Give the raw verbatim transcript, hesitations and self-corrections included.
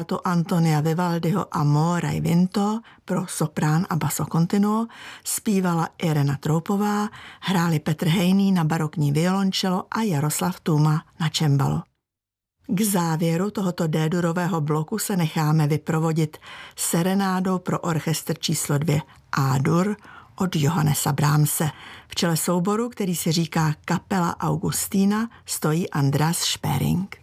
to Antonia Vivaldiho Amore e Vinto pro soprán a basso continuo, zpívala Irena Troupová, hráli Petr Hejný na barokní violončelo a Jaroslav Tůma na cembalo. K závěru tohoto D-durového bloku se necháme vyprovodit serenádou pro orchestr číslo dvě A-dur od Johannesa Brahmse. V čele souboru, který se říká Kapela Augustína, stojí Andreas Sperring.